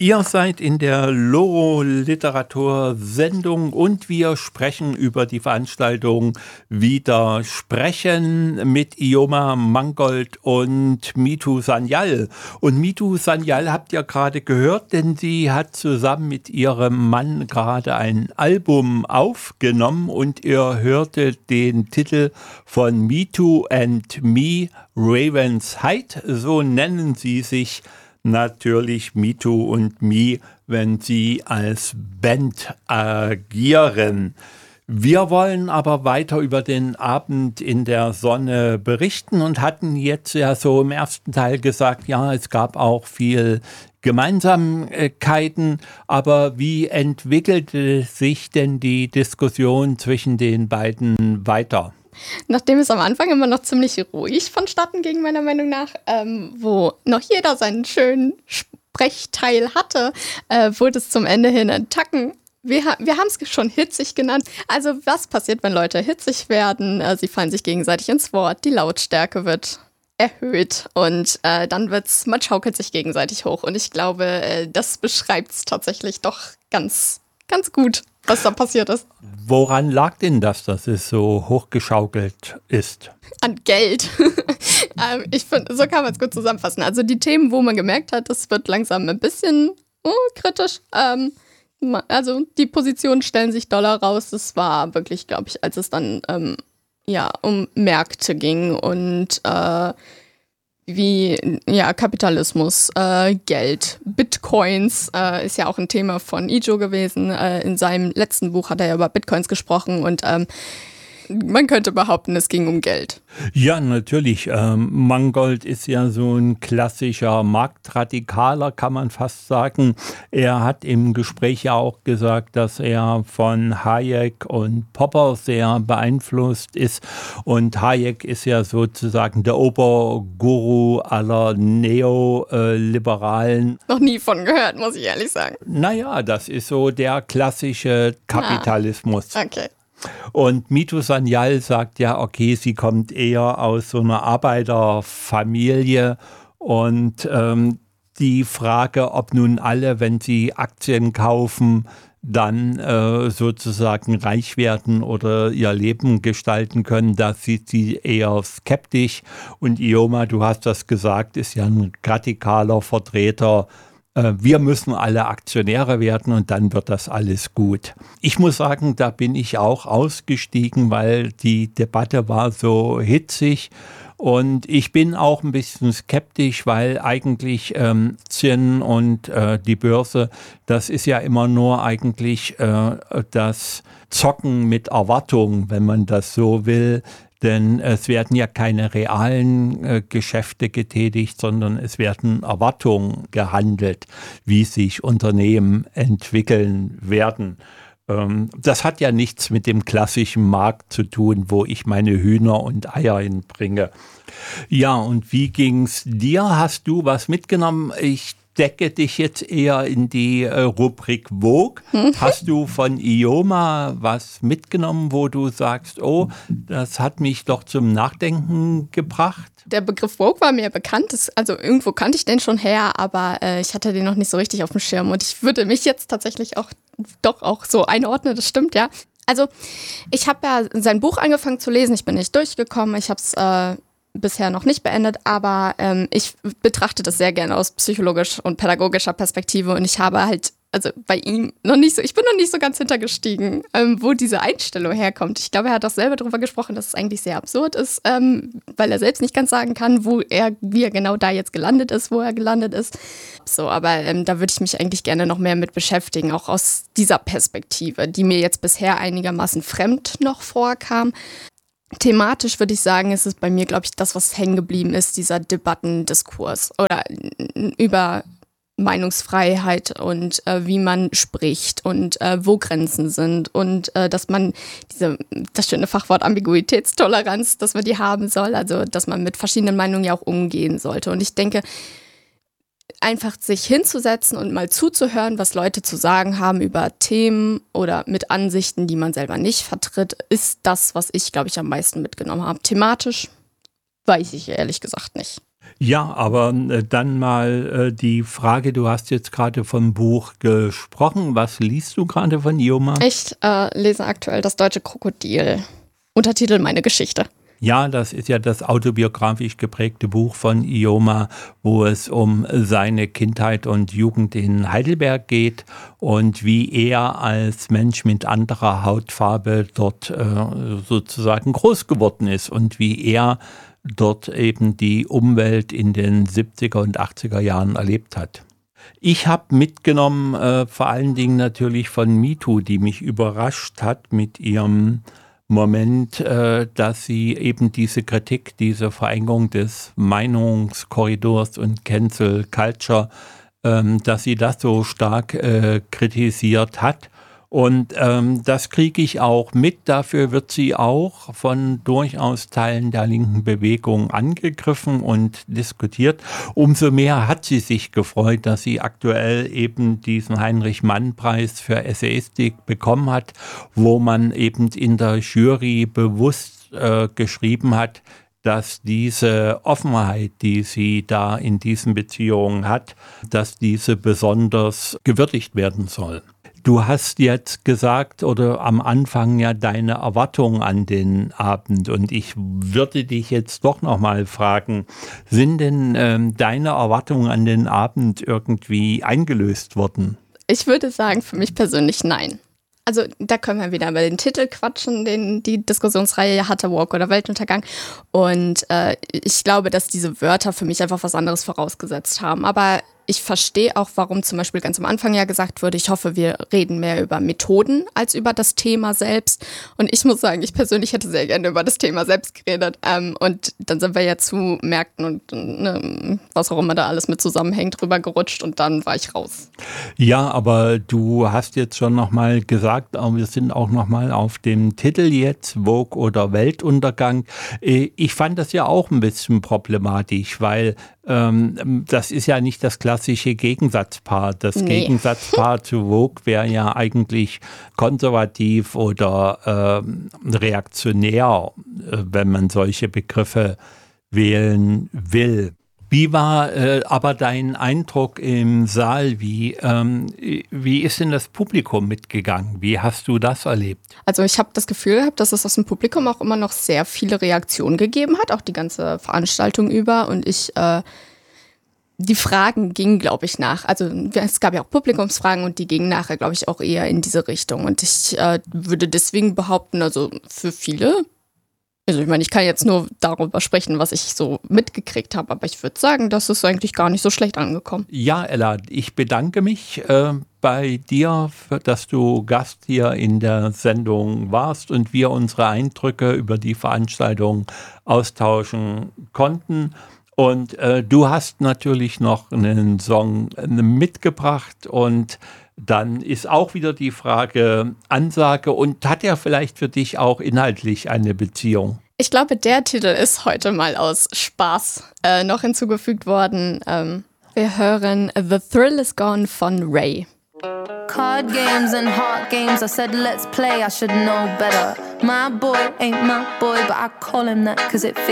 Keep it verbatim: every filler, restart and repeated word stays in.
Ihr seid in der Loro-Literatur-Sendung und wir sprechen über die Veranstaltung Wieder Sprechen mit Ioma Mangold und Mitu Sanyal. Und Mitu Sanyal habt ihr gerade gehört, denn sie hat zusammen mit ihrem Mann gerade ein Album aufgenommen und ihr hörtet den Titel von Mitu and Me, Raven's Height, so nennen sie sich natürlich Mitu und Me, wenn sie als Band agieren. Wir wollen aber weiter über den Abend in der Sonne berichten und hatten jetzt ja so im ersten Teil gesagt, ja, es gab auch viel Gemeinsamkeiten, aber wie entwickelte sich denn die Diskussion zwischen den beiden weiter? Nachdem es am Anfang immer noch ziemlich ruhig vonstatten ging, meiner Meinung nach, ähm, wo noch jeder seinen schönen Sprechteil hatte, äh, wurde es zum Ende hin ein Tacken. Wir, ha- wir haben es schon hitzig genannt. Also was passiert, wenn Leute hitzig werden? Äh, sie fallen sich gegenseitig ins Wort, die Lautstärke wird erhöht und äh, dann wird's, man schaukelt sich gegenseitig hoch. Und ich glaube, äh, das beschreibt es tatsächlich doch ganz, ganz gut, was da passiert ist. Woran lag denn das, dass es so hochgeschaukelt ist? An Geld. ähm, ich finde, so kann man es gut zusammenfassen. Also die Themen, wo man gemerkt hat, das wird langsam ein bisschen oh, kritisch. Ähm, ma- also die Positionen stellen sich doller raus. Das war wirklich, glaube ich, als es dann ähm, ja, um Märkte ging und äh, wie ja, Kapitalismus, äh, Geld, Bitcoins äh, ist ja auch ein Thema von Ijo gewesen. Äh, in seinem letzten Buch hat er ja über Bitcoins gesprochen und ähm, man könnte behaupten, es ging um Geld. Ja, natürlich. Ähm, Mangold ist ja so ein klassischer Marktradikaler, kann man fast sagen. Er hat im Gespräch ja auch gesagt, dass er von Hayek und Popper sehr beeinflusst ist. Und Hayek ist ja sozusagen der Oberguru aller Neoliberalen. Noch nie von gehört, muss ich ehrlich sagen. Naja, das ist so der klassische Kapitalismus. Ah, okay. Und Mitu Sanyal sagt ja, okay, sie kommt eher aus so einer Arbeiterfamilie und ähm, die Frage, ob nun alle, wenn sie Aktien kaufen, dann äh, sozusagen reich werden oder ihr Leben gestalten können, da sieht sie eher skeptisch. Und Ioma, du hast das gesagt, ist ja ein radikaler Vertreter. Wir müssen alle Aktionäre werden und dann wird das alles gut. Ich muss sagen, da bin ich auch ausgestiegen, weil die Debatte war so hitzig und ich bin auch ein bisschen skeptisch, weil eigentlich ähm, Aktien und äh, die Börse, das ist ja immer nur eigentlich äh, das Zocken mit Erwartung, wenn man das so will. Denn es werden ja keine realen äh, Geschäfte getätigt, sondern es werden Erwartungen gehandelt, wie sich Unternehmen entwickeln werden. Ähm, das hat ja nichts mit dem klassischen Markt zu tun, wo ich meine Hühner und Eier hinbringe. Ja, und wie ging's dir? Hast du was mitgenommen? Ich decke dich jetzt eher in die äh, Rubrik Vogue. Hast du von Ioma was mitgenommen, wo du sagst, oh, das hat mich doch zum Nachdenken gebracht? Der Begriff Woke war mir bekannt, das, also irgendwo kannte ich den schon her, aber äh, ich hatte den noch nicht so richtig auf dem Schirm und ich würde mich jetzt tatsächlich auch doch auch so einordnen, das stimmt, ja. Also ich habe ja sein Buch angefangen zu lesen, ich bin nicht durchgekommen, ich habe es äh, bisher noch nicht beendet, aber ähm, ich betrachte das sehr gerne aus psychologischer und pädagogischer Perspektive und ich habe halt, also bei ihm noch nicht so, ich bin noch nicht so ganz hintergestiegen, ähm, wo diese Einstellung herkommt. Ich glaube, er hat auch selber darüber gesprochen, dass es eigentlich sehr absurd ist, ähm, weil er selbst nicht ganz sagen kann, wo er, wie er genau da jetzt gelandet ist, wo er gelandet ist. So, aber ähm, da würde ich mich eigentlich gerne noch mehr mit beschäftigen, auch aus dieser Perspektive, die mir jetzt bisher einigermaßen fremd noch vorkam. Thematisch würde ich sagen, ist es bei mir, glaube ich, das, was hängen geblieben ist, dieser Debattendiskurs oder über Meinungsfreiheit und äh, wie man spricht und äh, wo Grenzen sind und äh, dass man diese, das schöne Fachwort Ambiguitätstoleranz, dass man die haben soll, also dass man mit verschiedenen Meinungen ja auch umgehen sollte. Und ich denke, einfach sich hinzusetzen und mal zuzuhören, was Leute zu sagen haben über Themen oder mit Ansichten, die man selber nicht vertritt, ist das, was ich, glaube ich, am meisten mitgenommen habe. Thematisch weiß ich ehrlich gesagt nicht. Ja, aber äh, dann mal äh, die Frage, du hast jetzt gerade vom Buch gesprochen. Was liest du gerade von Ioma? Ich äh, lese aktuell Das deutsche Krokodil. Untertitel Meine Geschichte. Ja, das ist ja das autobiografisch geprägte Buch von Ioma, wo es um seine Kindheit und Jugend in Heidelberg geht und wie er als Mensch mit anderer Hautfarbe dort äh, sozusagen groß geworden ist und wie er dort eben die Umwelt in den siebziger und achtziger Jahren erlebt hat. Ich habe mitgenommen, äh, vor allen Dingen natürlich von MeToo, die mich überrascht hat mit ihrem Moment, äh, dass sie eben diese Kritik, diese Verengung des Meinungskorridors und Cancel Culture, ähm, dass sie das so stark äh, kritisiert hat. Und ähm, das kriege ich auch mit. Dafür wird sie auch von durchaus Teilen der linken Bewegung angegriffen und diskutiert. Umso mehr hat sie sich gefreut, dass sie aktuell eben diesen Heinrich-Mann-Preis für Essayistik bekommen hat, wo man eben in der Jury bewusst äh, geschrieben hat, dass diese Offenheit, die sie da in diesen Beziehungen hat, dass diese besonders gewürdigt werden soll. Du hast jetzt gesagt oder am Anfang ja deine Erwartungen an den Abend und ich würde dich jetzt doch nochmal fragen, sind denn ähm, deine Erwartungen an den Abend irgendwie eingelöst worden? Ich würde sagen, für mich persönlich nein. Also da können wir wieder über den Titel quatschen, den die Diskussionsreihe hatte, Walk oder Weltuntergang. Und äh, ich glaube, dass diese Wörter für mich einfach was anderes vorausgesetzt haben. Aber ich verstehe auch, warum zum Beispiel ganz am Anfang ja gesagt wurde, ich hoffe, wir reden mehr über Methoden als über das Thema selbst. Und ich muss sagen, ich persönlich hätte sehr gerne über das Thema selbst geredet. Ähm, und dann sind wir ja zu Märkten und ne, was auch immer da alles mit zusammenhängt, drüber gerutscht und dann war ich raus. Ja, aber du hast jetzt schon nochmal gesagt, wir sind auch nochmal auf dem Titel jetzt, Vogue oder Weltuntergang. Ich fand das ja auch ein bisschen problematisch, weil ähm, das ist ja nicht das klassische Gegensatzpaar. Das nee. Gegensatzpaar zu Vogue wäre ja eigentlich konservativ oder ähm, reaktionär, wenn man solche Begriffe wählen will. Wie war äh, aber dein Eindruck im Saal? Wie, ähm, wie ist denn das Publikum mitgegangen? Wie hast du das erlebt? Also ich habe das Gefühl gehabt, dass es aus dem Publikum auch immer noch sehr viele Reaktionen gegeben hat, auch die ganze Veranstaltung über. Und ich, äh, die Fragen gingen, glaube ich, nach. Also es gab ja auch Publikumsfragen und die gingen nachher, glaube ich, auch eher in diese Richtung. Und ich äh, würde deswegen behaupten, also für viele... Also ich meine, ich kann jetzt nur darüber sprechen, was ich so mitgekriegt habe, aber ich würde sagen, das ist eigentlich gar nicht so schlecht angekommen. Ja, Ella, ich bedanke mich äh, bei dir, für, dass du Gast hier in der Sendung warst und wir unsere Eindrücke über die Veranstaltung austauschen konnten. Und äh, du hast natürlich noch einen Song mitgebracht und dann ist auch wieder die Frage Ansage und hat er vielleicht für dich auch inhaltlich eine Beziehung? Ich glaube, der Titel ist heute mal aus Spaß äh, noch hinzugefügt worden. Ähm, wir hören The Thrill Is Gone von Ray. Card games and heart games, I said let's play, I should know better. My boy ain't my boy, but I call him that cause it feels